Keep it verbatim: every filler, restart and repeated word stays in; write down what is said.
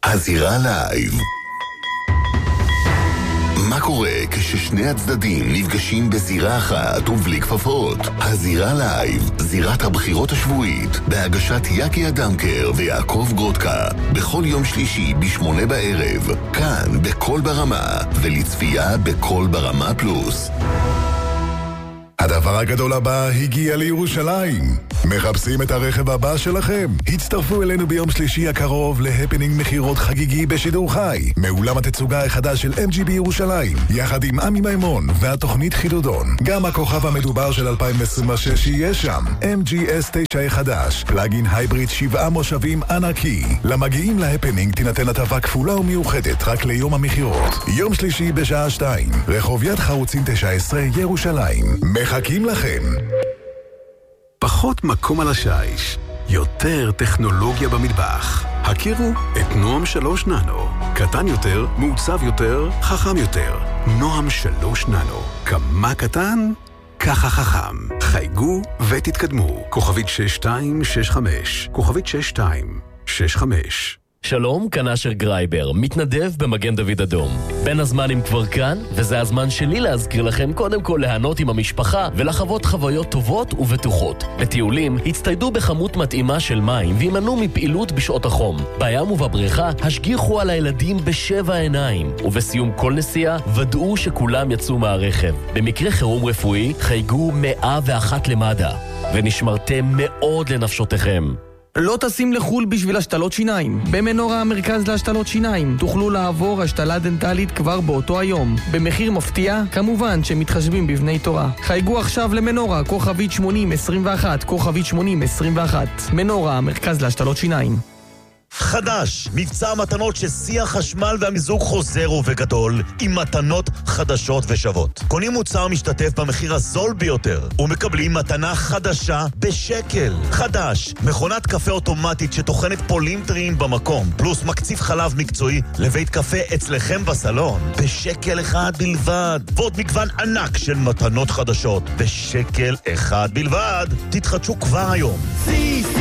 הזירה לייב. מה קורה כששני הצדדים נפגשים בזירה אחת ובלי כפפות? הזירה לייב, זירת הבחירות השבועית, בהגשת יקי אדמקר ויעקב גרודקה, בכל יום שלישי בשמונה בערב, כאן בכל ברמה, ולצפייה בכל ברמה פלוס. הדבר הגדול הבא הגיע לירושלים. מחפשים את הרכב הבא שלכם? הצטרפו אלינו ביום שלישי הקרוב להפנינג מחירות חגיגי בשידור חי, מאולם התצוגה החדש של אם ג'י בירושלים, יחד עם עמי מימון והתוכנית חידודון. גם הכוכב המדובר של אלפיים עשרים ושש יהיה שם, אם ג'י אס תשע החדש, פלאגין הייבריד שבעה מושבים ענקי. למגיעים להפנינג תינתן הטבה כפולה ומיוחדת רק ליום המחירות. יום שלישי בשעה שתיים, רחוב יד חרוצים תשע עשרה ירושלים. מחכים לכם. פחות מקום על השיש, יותר טכנולוגיה במטבח. הכירו את נועם שלוש ננו. קטן יותר, מעוצב יותר, חכם יותר. נועם שלוש ננו. כמה קטן? ככה חכם. חייגו ותתקדמו. כוכבית שש שתיים שש חמש. כוכבית שש שתיים שש חמש. שלום, כאן אשר גרייבר, מתנדב במגן דוד אדום. בין הזמנים כבר כאן, וזה הזמן שלי להזכיר לכם קודם כל להנות עם המשפחה ולחוות חוויות טובות ובטוחות. בטיולים, הצטיידו בכמות מתאימה של מים וימנעו מפעילות בשעות החום. בים ובבריכה, השגיחו על הילדים בשבע עיניים, ובסיום כל נסיעה, ודאו שכולם יצאו מהרכב. במקרה חירום רפואי, חייגו מאה ואחת למד"א, ונשמרתם מאוד לנפשותיכם. לא טסים לחול בשביל השתלות שיניים. במנורה המרכז להשתלות שיניים תוכלו לעבור השתלה דנטלית כבר באותו היום. במחיר מפתיע, כמובן שמתחשבים בבני תורה. חייגו עכשיו למנורה, כוכבית שמונים עשרים ואחת, כוכבית שמונים עשרים ואחת. מנורה המרכז להשתלות שיניים. חדש, מבצע מתנות ששיא החשמל והמיזוג חוזר ובגדול, עם מתנות חדשות ושוות. קונים מוצר משתתף במחיר הזול ביותר, ומקבלים מתנה חדשה בשקל. חדש, מכונת קפה אוטומטית שתוכנת פולים טריים במקום, פלוס מקציף חלב מקצועי לבית קפה אצלכם בסלון, בשקל אחד בלבד. ועוד מגוון ענק של מתנות חדשות, בשקל אחד בלבד. תתחדשו כבר היום.